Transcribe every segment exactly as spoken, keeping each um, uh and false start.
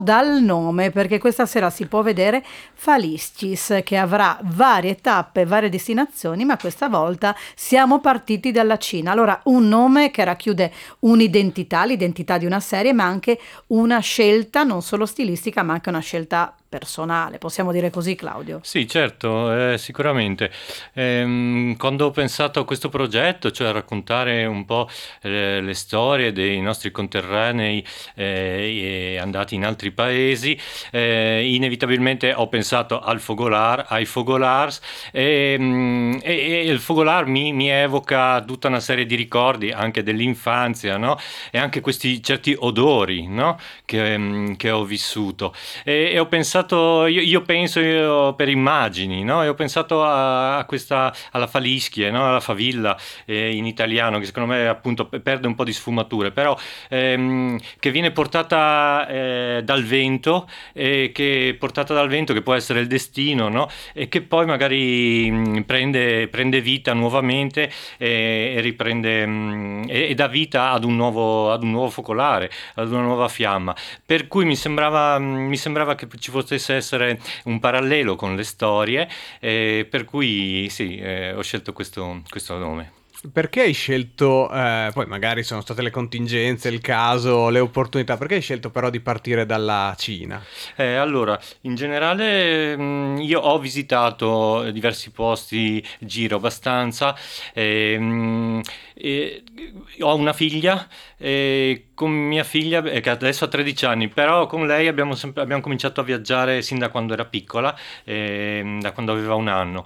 dal nome, perché questa sera si può vedere Faliscis, che avrà varie tappe, varie destinazioni, ma questa volta siamo partiti dalla Cina. Allora, un nome che racchiude un'identità, l'identità di una serie, ma anche una scelta non solo stilistica, ma anche una scelta personale, possiamo dire così, Claudio? Sì, certo, eh, sicuramente. Ehm, quando ho pensato a questo progetto, cioè a raccontare un po' eh, le storie dei nostri conterranei eh, e andati in altri paesi, eh, inevitabilmente ho pensato al Fogolar, ai Fogolars e, mm, e- e il Fogolar mi, mi evoca tutta una serie di ricordi anche dell'infanzia, no? E anche questi certi odori, no? Che, mm, che ho vissuto. E, e ho pensato, io, io penso io per immagini, no? E ho pensato a, a questa, alla Falischie, no? Alla favilla eh, in italiano, che secondo me appunto pe- perde un po' di sfumature, però ehm, che viene portata eh, dal vento, e che portata dal vento, che può essere il destino, no? E che poi magari mh, prende, prende vita nuovamente e, e riprende mh, e, e dà vita ad un nuovo, ad un nuovo focolare, ad una nuova fiamma. Per cui mi sembrava, mi sembrava che ci potesse essere un parallelo con le storie, eh, per cui sì, eh, ho scelto questo, questo nome. Perché hai scelto, eh, poi magari sono state le contingenze, il caso, le opportunità, perché hai scelto però di partire dalla Cina? Eh, allora, in generale mh, io ho visitato diversi posti, giro abbastanza, e, mh, e ho una figlia e con mia figlia, eh, che adesso ha tredici anni, però con lei abbiamo, sempre, abbiamo cominciato a viaggiare sin da quando era piccola, eh, da quando aveva un anno.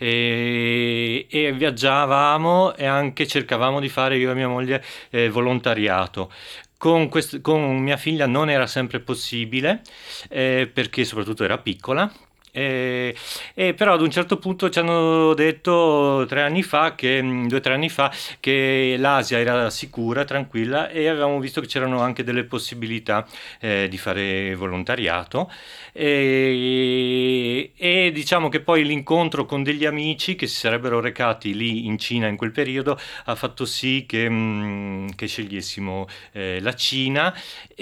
E, e viaggiavamo e anche cercavamo di fare io e mia moglie eh, volontariato. Con, quest- con mia figlia non era sempre possibile, eh, perché soprattutto era piccola. E, e però ad un certo punto ci hanno detto tre anni fa che, mh, due o tre anni fa, che l'Asia era sicura, tranquilla, e avevamo visto che c'erano anche delle possibilità eh, di fare volontariato. E, e diciamo che poi l'incontro con degli amici che si sarebbero recati lì in Cina in quel periodo ha fatto sì che, mh, che scegliessimo eh, la Cina,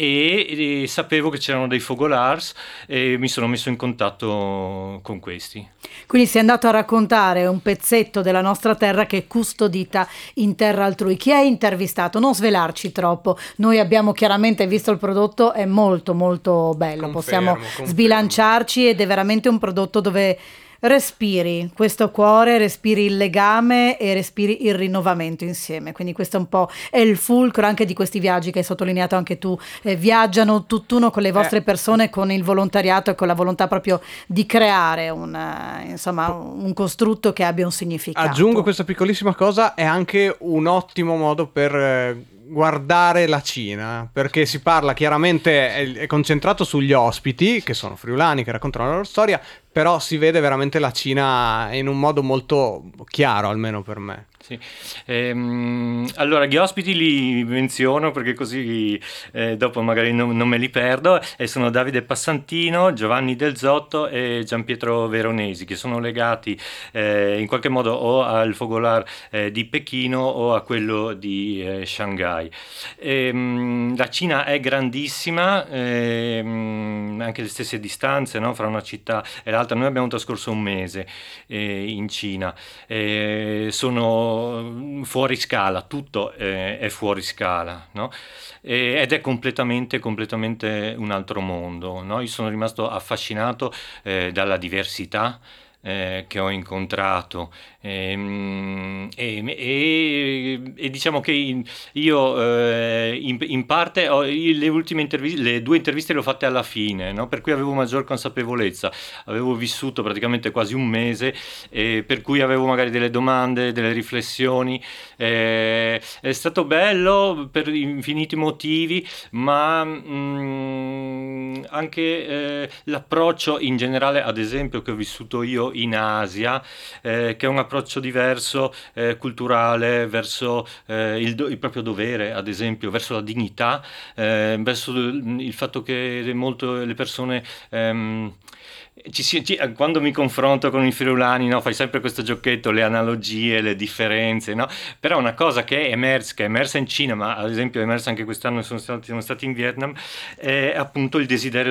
e, e sapevo che c'erano dei Fogolars e mi sono messo in contatto con questi. Quindi sei andato a raccontare un pezzetto della nostra terra che è custodita in terra altrui. Chi hai intervistato? Non svelarci troppo. Noi abbiamo chiaramente visto il prodotto, è molto molto bello. Possiamo Confermo, confermo. sbilanciarci ed è veramente un prodotto dove respiri questo cuore, respiri il legame e respiri il rinnovamento insieme. Quindi questo è un po' è il fulcro anche di questi viaggi che hai sottolineato anche tu. Eh, viaggiano tutt'uno con le Eh, vostre persone, con il volontariato e con la volontà proprio di creare un, eh, insomma, un costrutto che abbia un Aggiungo significato. questa piccolissima cosa, è anche un ottimo modo per eh, guardare la Cina, perché si parla chiaramente, è, è concentrato sugli ospiti, che sono friulani, che raccontano la loro storia, però si vede veramente la Cina in un modo molto chiaro, almeno per me. Sì. Ehm, allora, gli ospiti li menziono perché così eh, dopo magari non, non me li perdo, e sono Davide Passantino, Giovanni Del Zotto e Gianpietro Veronesi, che sono legati eh, in qualche modo o al Fogolar eh, di Pechino o a quello di eh, Shanghai. Ehm, la Cina è grandissima, ehm, anche le stesse distanze, no, fra una città e l'altra. Noi abbiamo trascorso un mese eh, in Cina. Eh, sono fuori scala, tutto eh, è fuori scala, no? E- ed è completamente, completamente un altro mondo, no? Io sono rimasto affascinato eh, dalla diversità eh, che ho incontrato, ehm, e, e- e diciamo che in- io eh, in, in parte ho- le ultime interviste, le due interviste le ho fatte alla fine, no? Per cui avevo maggior consapevolezza, avevo vissuto praticamente quasi un mese, e per cui avevo magari delle domande, delle riflessioni. Eh, è stato bello per infiniti motivi, ma mm, anche eh, l'approccio in generale, ad esempio, che ho vissuto io in Asia, eh, che è un approccio diverso, eh, culturale, verso eh, il, do- il proprio dovere, ad esempio, verso la dignità, eh, verso il, il fatto che molto le persone ehm, ci si- ci- quando mi confronto con i friulani, no, fai sempre questo giochetto, le analogie, le differenze, no? Però una cosa che è emersa, che è emersa in Cina, ma ad esempio è emersa anche quest'anno, sono stati, siamo stati in Vietnam, è appunto il desiderio